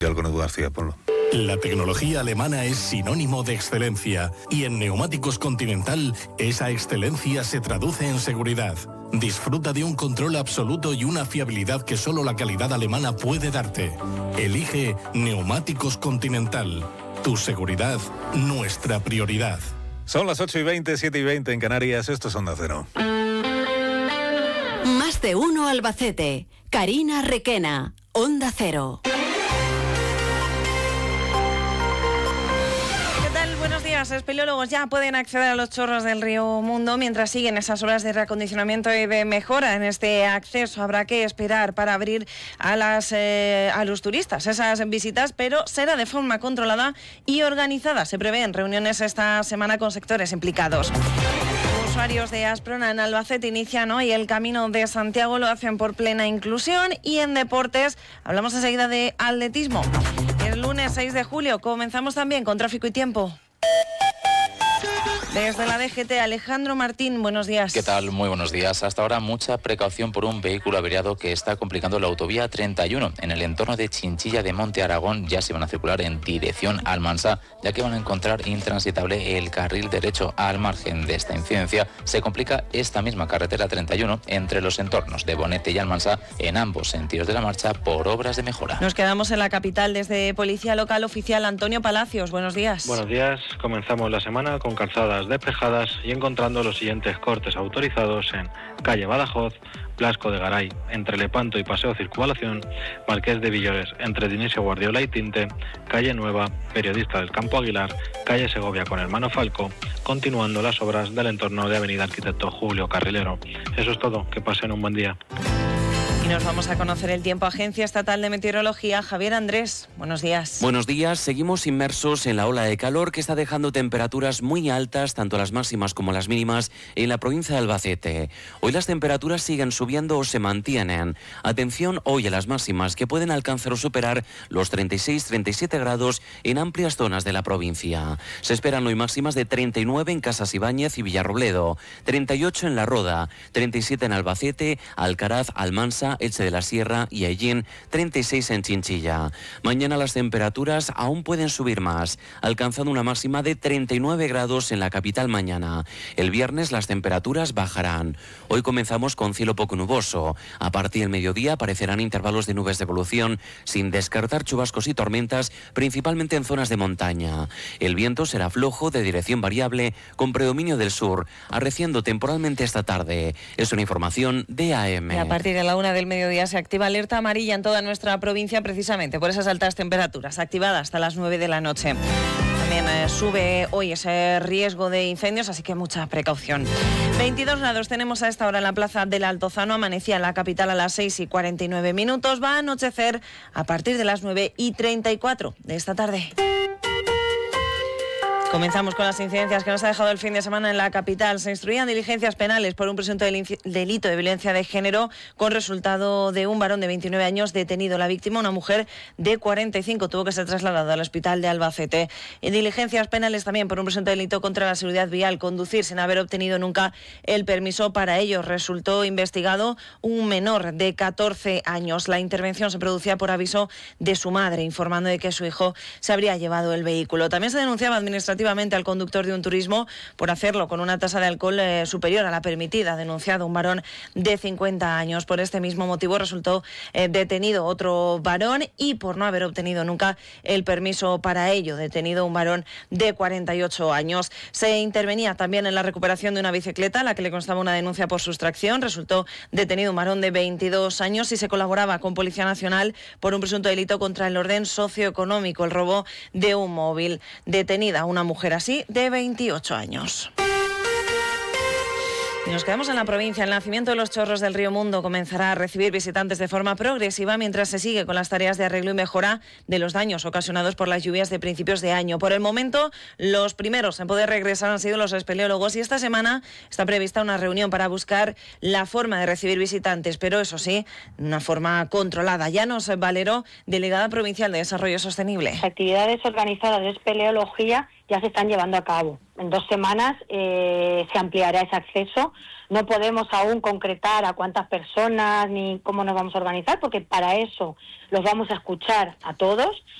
Con Edu García, ponlo. La tecnología alemana es sinónimo de excelencia y en Neumáticos Continental esa excelencia se traduce en seguridad. Disfruta de un control absoluto y una fiabilidad que solo la calidad alemana puede darte. Elige Neumáticos Continental. Tu seguridad, nuestra prioridad. Son las 8:20, 7:20 en Canarias. Esto es Onda Cero. Más de uno Albacete. Karina Requena, Onda Cero. Buenos días, espeleólogos ya pueden acceder a los chorros del río Mundo mientras siguen esas obras de reacondicionamiento y de mejora en este acceso. Habrá que esperar para abrir a los turistas esas visitas, pero será de forma controlada y organizada. Se prevén reuniones esta semana con sectores implicados. Usuarios de Asprona en Albacete inician hoy el Camino de Santiago, lo hacen por plena inclusión. Y en deportes hablamos enseguida de atletismo. El lunes 6 de julio comenzamos también con tráfico y tiempo. Desde la DGT, Alejandro Martín, buenos días. ¿Qué tal? Muy buenos días. Hasta ahora mucha precaución por un vehículo averiado que está complicando la autovía 31. En el entorno de Chinchilla de Monte Aragón ya se van a circular en dirección Almansa, ya que van a encontrar intransitable el carril derecho. Al margen de esta incidencia, se complica esta misma carretera 31 entre los entornos de Bonete y Almansa en ambos sentidos de la marcha por obras de mejora. Nos quedamos en la capital desde Policía Local Oficial Antonio Palacios. Buenos días. Buenos días. Comenzamos la semana con calzadas despejadas y encontrando los siguientes cortes autorizados en calle Badajoz, Blasco de Garay, entre Lepanto y Paseo Circunvalación, Marqués de Villores, entre Dionisio Guardiola y Tinte, calle Nueva, Periodista del Campo Aguilar, calle Segovia con Hermano Falco, continuando las obras del entorno de Avenida Arquitecto Julio Carrilero. Eso es todo, que pasen un buen día. Y nos vamos a conocer el tiempo. Agencia Estatal de Meteorología, Javier Andrés, buenos días. Buenos días, seguimos inmersos en la ola de calor que está dejando temperaturas muy altas, tanto las máximas como las mínimas, en la provincia de Albacete. Hoy las temperaturas siguen subiendo o se mantienen. Atención hoy a las máximas que pueden alcanzar o superar los 36-37 grados en amplias zonas de la provincia. Se esperan hoy máximas de 39 en Casas Ibáñez y Villarrobledo, 38 en La Roda, 37 en Albacete, Alcaraz, Almansa, Elche de la Sierra y Hellín, 36 en Chinchilla. Mañana las temperaturas aún pueden subir más, alcanzando una máxima de 39 grados en la capital mañana. El viernes las temperaturas bajarán. Hoy comenzamos con cielo poco nuboso. A partir del mediodía aparecerán intervalos de nubes de evolución, sin descartar chubascos y tormentas, principalmente en zonas de montaña. El viento será flojo, de dirección variable, con predominio del sur, arreciando temporalmente esta tarde. Es una información de AM. Y a partir de la 1 del mediodía se activa alerta amarilla en toda nuestra provincia precisamente por esas altas temperaturas, activada hasta las 9 de la noche. También sube hoy ese riesgo de incendios, así que mucha precaución. 22 grados tenemos a esta hora en la plaza del Altozano, amanecía en la capital a las 6:49. Va a anochecer a partir de las 9:34 de esta tarde. Comenzamos con las incidencias que nos ha dejado el fin de semana en la capital. Se instruían diligencias penales por un presunto delito de violencia de género con resultado de un varón de 29 años detenido. La víctima, una mujer de 45, tuvo que ser trasladada al hospital de Albacete. En diligencias penales también por un presunto delito contra la seguridad vial, conducir sin haber obtenido nunca el permiso para ello. Resultó investigado un menor de 14 años. La intervención se producía por aviso de su madre, informando de que su hijo se habría llevado el vehículo. También se denunciaba administrativamente al conductor de un turismo por hacerlo con una tasa de alcohol superior a la permitida. Denunciado un varón de 50 años. Por este mismo motivo resultó detenido otro varón y por no haber obtenido nunca el permiso para ello, detenido un varón de 48 años. Se intervenía también en la recuperación de una bicicleta a la que le constaba una denuncia por sustracción. Resultó detenido un varón de 22 años y se colaboraba con Policía Nacional por un presunto delito contra el orden socioeconómico, el robo de un móvil. Detenida una mujer así de 28 años. Y nos quedamos en la provincia. El nacimiento de los chorros del río Mundo comenzará a recibir visitantes de forma progresiva mientras se sigue con las tareas de arreglo y mejora de los daños ocasionados por las lluvias de principios de año. Por el momento, los primeros en poder regresar han sido los espeleólogos y esta semana está prevista una reunión para buscar la forma de recibir visitantes, pero eso sí, de una forma controlada. Llanos Valero, delegada provincial de Desarrollo Sostenible. Actividades organizadas de espeleología ya se están llevando a cabo. En 2 semanas se ampliará ese acceso. No podemos aún concretar a cuántas personas ni cómo nos vamos a organizar, porque para eso los vamos a escuchar a todos